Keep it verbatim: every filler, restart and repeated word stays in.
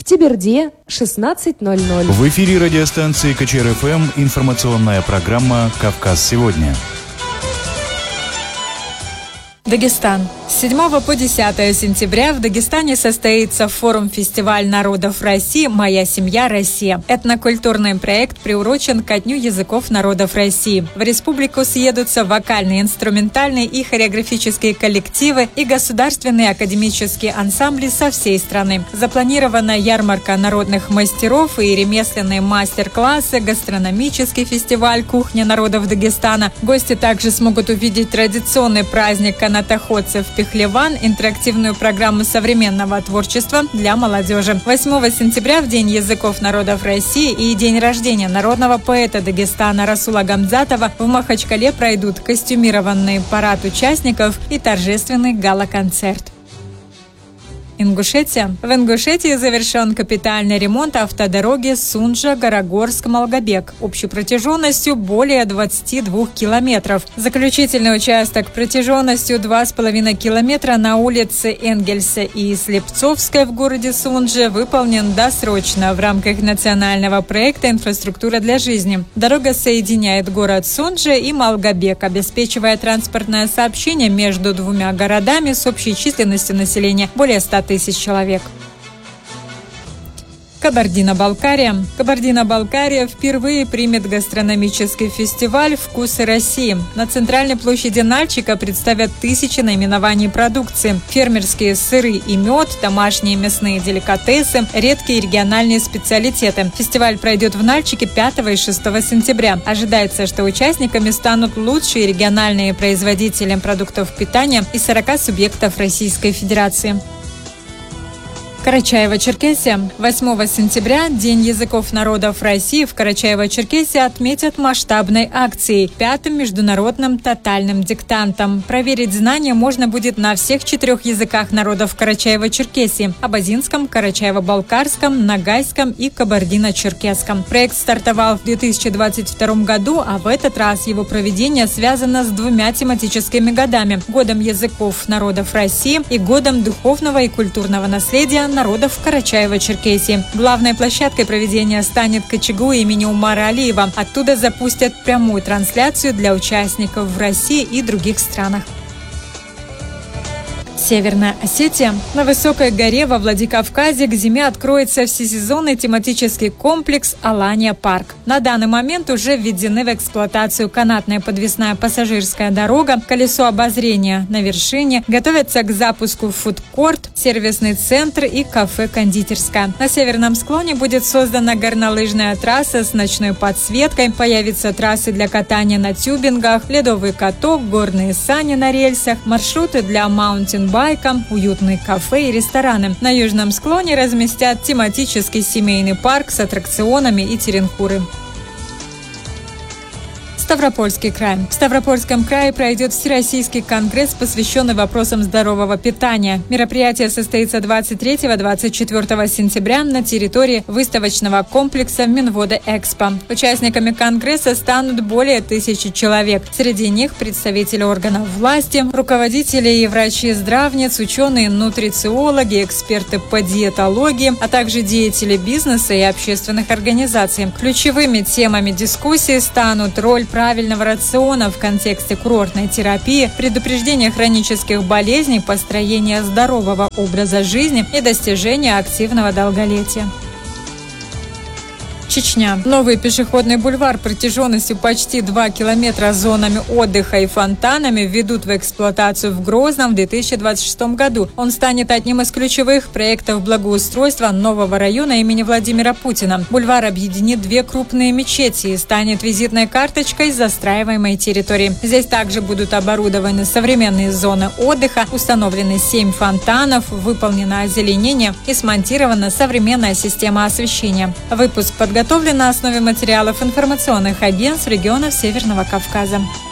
Теберде, шестнадцать ноль ноль. В эфире радиостанции КЧР-ФМ информационная программа «Кавказ сегодня». Дагестан. С седьмого по десятое сентября в Дагестане состоится форум-фестиваль народов России «Моя семья. Россия». Этнокультурный проект приурочен ко Дню языков народов России. В республику съедутся вокальные, инструментальные и хореографические коллективы и государственные академические ансамбли со всей страны. Запланирована ярмарка народных мастеров и ремесленные мастер-классы, гастрономический фестиваль «Кухня народов Дагестана». Гости также смогут увидеть традиционный праздник канатоходцев Пехлеван, интерактивную программу современного творчества для молодежи. восьмого сентября, в День языков народов России и день рождения народного поэта Дагестана Расула Гамзатова, в Махачкале пройдут костюмированный парад участников и торжественный гала-концерт. Ингушетия. В Ингушетии завершен капитальный ремонт автодороги Сунжа-Горогорск-Малгобек общей протяженностью более двадцати двух километров. Заключительный участок протяженностью два с половиной километра на улице Энгельса и Слепцовской в городе Сунжи выполнен досрочно в рамках национального проекта «Инфраструктура для жизни». Дорога соединяет город Сунжи и Малгобек, обеспечивая транспортное сообщение между двумя городами с общей численностью населения более ста тысяч человек. Кабардино-Балкария. Кабардино-Балкария впервые примет гастрономический фестиваль «Вкусы России». На центральной площади Нальчика представят тысячи наименований продукции. Фермерские сыры и мед, домашние мясные деликатесы, редкие региональные специалитеты. Фестиваль пройдет в Нальчике пятого и шестого сентября. Ожидается, что участниками станут лучшие региональные производители продуктов питания из сорока субъектов Российской Федерации. Карачаево-Черкесия. восьмого сентября, День языков народов России, в Карачаево-Черкесии отметят масштабной акцией – пятым международным тотальным диктантом. Проверить знания можно будет на всех четырех языках народов Карачаево-Черкесии – абазинском, карачаево-балкарском, ногайском и кабардино-черкесском. Проект стартовал в две тысячи двадцать втором году, а в этот раз его проведение связано с двумя тематическими годами – Годом языков народов России и Годом духовного и культурного наследия народов Карачаево-Черкесии. Главной площадкой проведения станет Кочегу имени Умара Алиева. Оттуда запустят прямую трансляцию для участников в России и других странах. Северная Осетия. На высокой горе во Владикавказе к зиме откроется всесезонный тематический комплекс «Алания Парк». На данный момент уже введены в эксплуатацию канатная подвесная пассажирская дорога, колесо обозрения на вершине, готовятся к запуску фудкорт, сервисный центр и кафе-кондитерская. На северном склоне будет создана горнолыжная трасса с ночной подсветкой, появятся трассы для катания на тюбингах, ледовый каток, горные сани на рельсах, маршруты для маунтинбайка, байкам, уютные кафе и рестораны. На южном склоне разместят тематический семейный парк с аттракционами и теренкуры. Ставропольский край. В Ставропольском крае пройдет Всероссийский конгресс, посвященный вопросам здорового питания. Мероприятие состоится двадцать третьего — двадцать четвёртого сентября на территории выставочного комплекса Минвода-Экспо. Участниками конгресса станут более тысячи человек. Среди них представители органов власти, руководители и врачи-здравниц, ученые, нутрициологи, эксперты по диетологии, а также деятели бизнеса и общественных организаций. Ключевыми темами дискуссии станут роль правильного рациона в контексте курортной терапии, предупреждение хронических болезней, построение здорового образа жизни и достижение активного долголетия. Чечня. Новый пешеходный бульвар протяженностью почти два километра с зонами отдыха и фонтанами введут в эксплуатацию в Грозном в две тысячи двадцать шестом году. Он станет одним из ключевых проектов благоустройства нового района имени Владимира Путина. Бульвар объединит две крупные мечети и станет визитной карточкой застраиваемой территории. Здесь также будут оборудованы современные зоны отдыха, установлены семь фонтанов, выполнено озеленение и смонтирована современная система освещения. Выпуск подготовлен на основе материалов информационных агентств регионов Северного Кавказа.